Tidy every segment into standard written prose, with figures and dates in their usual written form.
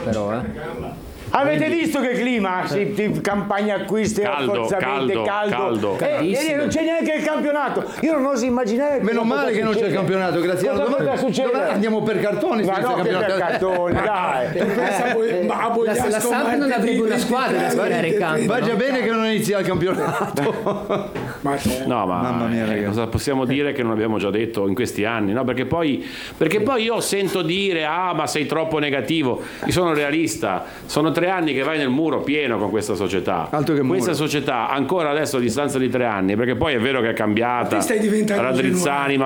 però, Avete visto che clima? Campagna acquisti, rafforzamenti, caldo. E non c'è neanche il campionato. Io non oso immaginare. Meno male che non c'è il campionato, grazie a Dio. Andiamo per cartoni. Ma no, che per cartoni, dai. La Samp non avrebbe una squadra da schierare in campo. Va già bene che non inizia il campionato. No, ma mamma mia, ragazzi. cosa possiamo dire che non abbiamo già detto in questi anni? No, perché poi io sento dire: ah, ma sei troppo negativo. Io sono realista, sono 3 anni che vai nel muro pieno con questa società. Questa società ancora adesso a distanza di 3 anni, perché poi è vero che è cambiata. Radrizzani,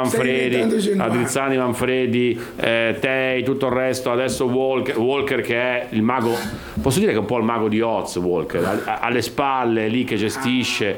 Manfredi, Tei, tutto il resto, adesso Walker che è il mago, posso dire che è un po' il mago di Oz, Walker, alle spalle lì che gestisce,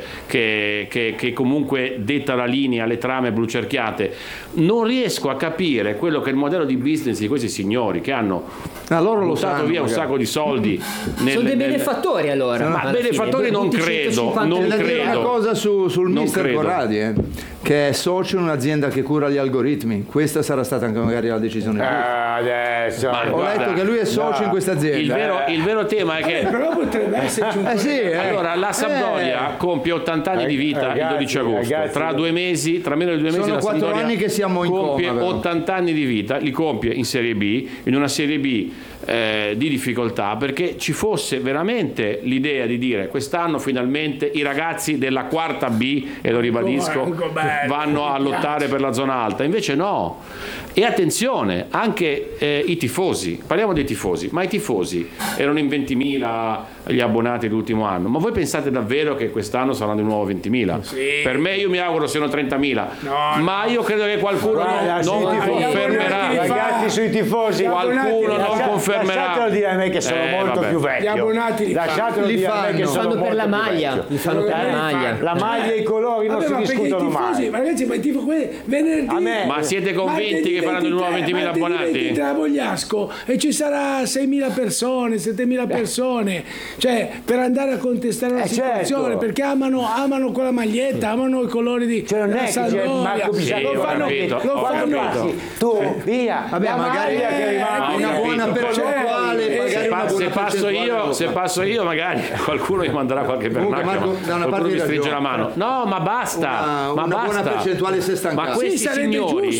che comunque detta la linea, le trame blucerchiate. Non riesco a capire quello che è il modello di business di questi signori che hanno buttato via un sacco di soldi. Sono dei benefattori, allora. Ma benefattori non credo. Una cosa sul mister Corradi, che è socio in un'azienda che cura gli algoritmi. Questa sarà stata anche magari la decisione. Adesso ho letto che lui è socio in questa azienda. Il vero tema è che però potrebbe esserci un allora la Sampdoria compie 80 anni di vita il 12 agosto. Tra 2 mesi, tra meno di 2 mesi, sono 4 anni che siamo in compie coma, 80 anni di vita, li compie in Serie B, in una Serie B di difficoltà, perché ci fosse veramente l'idea di dire: quest'anno finalmente i ragazzi della quarta B, e lo ribadisco, vanno a lottare per la zona alta. Invece no. E attenzione, anche i tifosi, parliamo dei tifosi, ma i tifosi erano in 20.000 gli abbonati l'ultimo anno, ma voi pensate davvero che quest'anno saranno di nuovo 20.000? Sì. Per me, io mi auguro siano 30.000, ma io credo che qualcuno non confermerà. Ragazzi, sui tifosi qualcuno non confermerà. Lasciatelo dire a me che sono molto più vecchio. Gli abbonati lasciatelo dire a me che sono fanno per la molto più maglia, vecchio. li fanno per la maglia. La maglia e i colori non si discutono mai. Ragazzi, ma i tifosi venerdì. Ma siete convinti che faranno di nuovo 20.000 abbonati? Tra Bogliasco e ci sarà 6.000 persone, 7.000 persone, cioè per andare a contestare la situazione, certo. perché amano quella maglietta, amano i colori di non è che Marco Pisacco lo fanno. Tu via. Vabbè, magari una buona percentuale. Se passo io magari qualcuno mi manderà qualche pernacchia, qualcuno mi stringe la mano. No, ma basta. Una buona percentuale si è stancata. Ma questi signori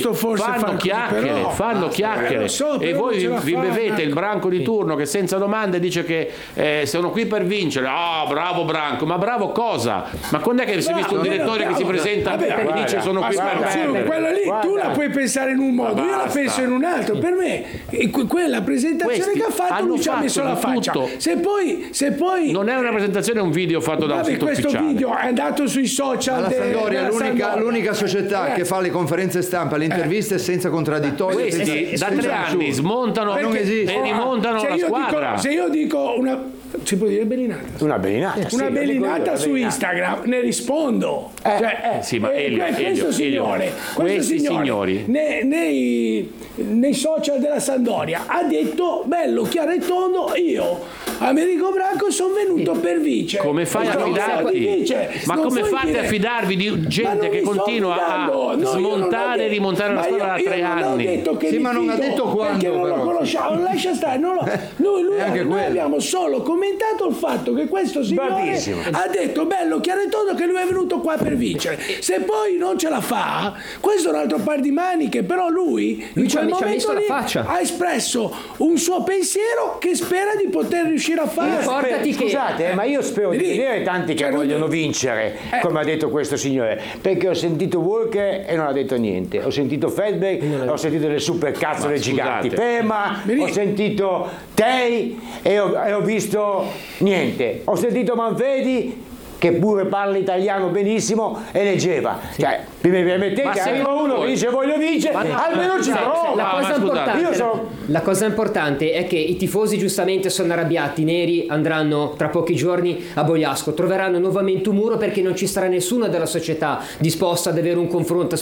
fanno chiacchiere e voi vi bevete il branco di turno che senza domande dice che sono qui per vincere. Bravo Branco, ma bravo cosa? Ma quando è che si è visto un direttore che si presenta e dice sono qui per perdere? Quella lì tu la puoi pensare in un modo, io la penso in un altro. Per me quella presentazione che ha fatto lui ci ha messo la faccia. Se poi non è una presentazione, è un video fatto da un sito questo ufficiale. Video è andato sui social. La Sampdoria è l'unica società che fa le conferenze stampa, le interviste senza contraddittorio. Questi da 3 anni smontano e rimontano la squadra. Se io dico una, si può dire belinata? Una belinata. Una belinata su Instagram, ne rispondo. Sì, ma questo signore nei social della Sampdoria ha detto bello, chiaro e tondo, io Americo Branco sono venuto per vincere. Come fai a fidarti? Ma come fate a fidarvi di gente che continua a smontare e rimontare la squadra da 3 anni? Sì, ma non ha detto quando, perché non lo conosciamo, lascia stare. Noi abbiamo solo commentato il fatto che questo signore ha detto bello, chiaro e tondo che lui è venuto qua per vincere. Se poi non ce la fa, questo è un altro par di maniche, però lui in quel momento lì ha espresso un suo pensiero che spera di poter riuscire a fare. Scusate, ma io spero di vedere tanti che vogliono vincere, come ha detto questo signore, perché ho sentito Walker e non ha detto niente, ho sentito Feldberg, ho sentito delle supercazzole giganti, Pema, ho sentito Tei e ho visto niente, ho sentito Manfredi che pure parla italiano benissimo e leggeva. Cioè, mi permettete che arriva uno che dice voglio vincere, almeno ci provo. La cosa importante è che i tifosi giustamente sono arrabbiati, i neri andranno tra pochi giorni a Bogliasco, troveranno nuovamente un muro perché non ci sarà nessuno della società disposto ad avere un confronto